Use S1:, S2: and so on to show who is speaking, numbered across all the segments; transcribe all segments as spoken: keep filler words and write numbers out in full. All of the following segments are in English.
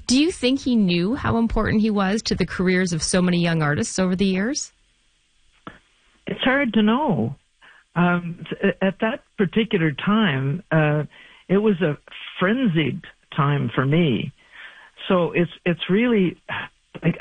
S1: Do you think he knew how important he was to the careers of so many young artists over the years?
S2: It's hard to know. Um, at that particular time, uh, it was a frenzied time for me. So it's it's really like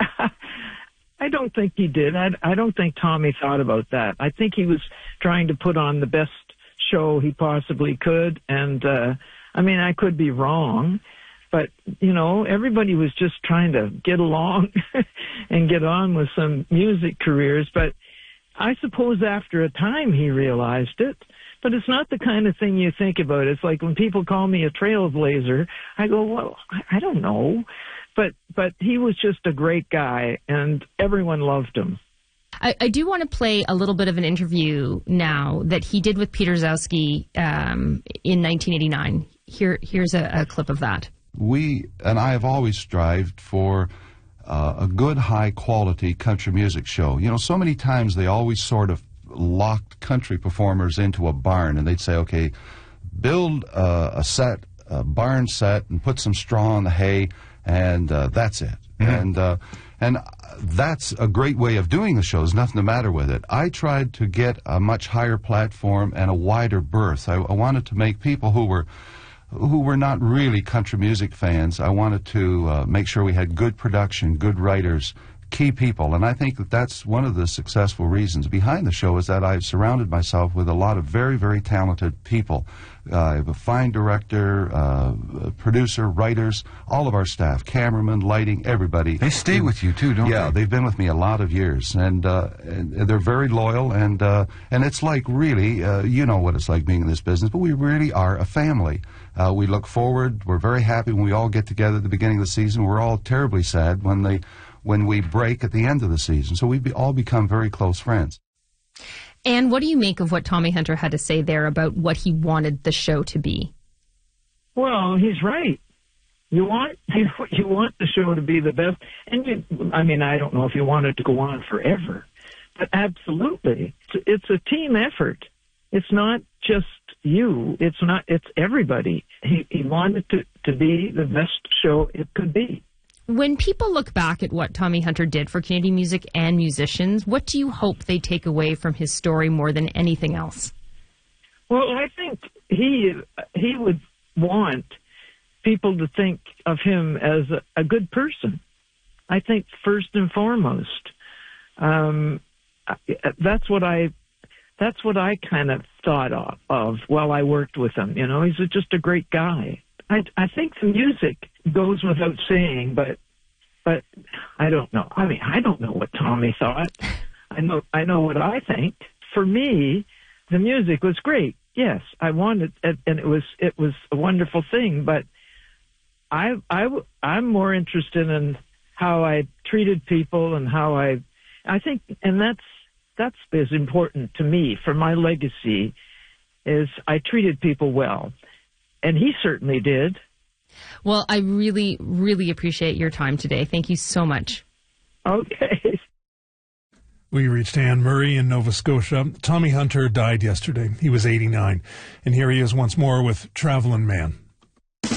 S2: I don't think he did. I, I don't think Tommy thought about that. I think he was trying to put on the best show he possibly could. And uh, I mean, I could be wrong, but you know, everybody was just trying to get along and get on with some music careers. But I suppose after a time he realized it. But it's not the kind of thing you think about. It's like when people call me a trailblazer, I go, well, I, I don't know. But but he was just a great guy, and everyone loved him.
S1: I, I do want to play a little bit of an interview now that he did with Peter Gzowski um, in nineteen eighty-nine. Here, here's a, a clip of that.
S3: We, and I have always strived for uh, a good, high-quality country music show. You know, so many times they always sort of locked country performers into a barn, and they'd say, okay, build uh, a set, a barn set, and put some straw in the hay, and uh, that's it. Mm-hmm. And uh, and that's a great way of doing the show. There's nothing the matter with it. I tried to get a much higher platform and a wider berth. I, I wanted to make people who were who were not really country music fans, I wanted to uh, make sure we had good production, good writers, key people, and I think that that's one of the successful reasons behind the show is that I've surrounded myself with a lot of very, very talented people. Uh, I have a fine director, uh, producer, writers, all of our staff, cameramen, lighting, everybody.
S4: They stay with you too, don't
S3: yeah, they? Yeah, they've been with me a lot of years, and, uh, and they're very loyal, and uh, and it's like really, uh, you know what it's like being in this business, but we really are a family. Uh, we look forward, we're very happy when we all get together at the beginning of the season. We're all terribly sad when they when we break at the end of the season. So we be, all become very close friends.
S1: And what do you make of what Tommy Hunter had to say there about what he wanted the show to be?
S2: Well, he's right. You want you, you want the show to be the best. And you, I mean, I don't know if you want it to go on forever, but absolutely. It's, it's a team effort. It's not just you. It's not. It's everybody. He, he wanted to, to be the best show it could be.
S1: When people look back at what Tommy Hunter did for Canadian music and musicians, what do you hope they take away from his story more than anything else?
S2: Well, I think he he would want people to think of him as a, a good person. I think first and foremost, um, that's what I that's what I kind of thought of, of while I worked with him. You know, he's a, just a great guy. I, I think the music goes without saying, but but I don't know. I mean, I don't know what Tommy thought. I know I know what I think. For me, the music was great. Yes, I wanted, and it was it was a wonderful thing. But I I I'm more interested in how I treated people and how I I think, and that's that's as important to me for my legacy. Is I treated people well. And he certainly did.
S1: Well, I really, really appreciate your time today. Thank you so much.
S2: Okay.
S5: We reached Anne Murray in Nova Scotia. Tommy Hunter died yesterday. He was eighty-nine. And here he is once more with Travelin' Man.